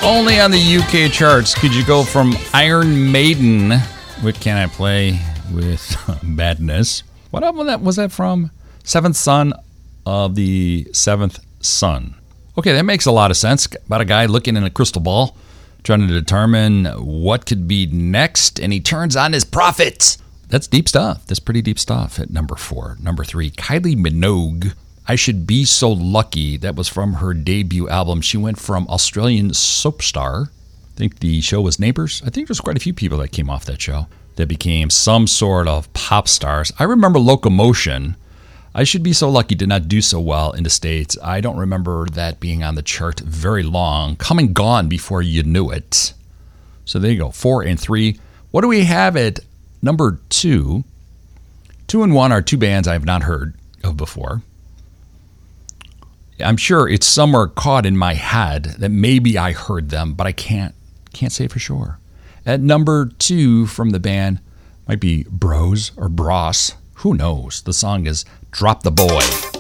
Only on the UK charts could you go from Iron Maiden, What Can I Play with Madness? What album was that from? Seventh Son of the Seventh Son. Okay, that makes a lot of sense. About a guy looking in a crystal ball, trying to determine what could be next, and he turns on his prophet. That's deep stuff. That's pretty deep stuff at number 4. Number 3, Kylie Minogue, I Should Be So Lucky. That was from her debut album. She went from Australian soap star. I think the show was Neighbours. I think there's quite a few people that came off that show that became some sort of pop stars. I remember Locomotion. I Should Be So Lucky did not do so well in the States. I don't remember that being on the chart very long. Come and gone before you knew it. So there you go, 4 and 3. What do we have at number 2? 2 and 1 are two bands I have not heard of before. I'm sure it's somewhere caught in my head that maybe I heard them, but I can't say for sure. At number 2 from the band might be Bros or Bros. Who knows? The song is Drop the Boy.